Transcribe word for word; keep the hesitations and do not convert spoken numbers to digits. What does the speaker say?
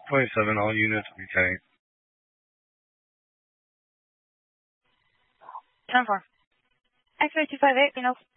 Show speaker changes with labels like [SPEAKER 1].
[SPEAKER 1] twenty-seven, all units will be ten.
[SPEAKER 2] ten four. X-ray two five eight, you know.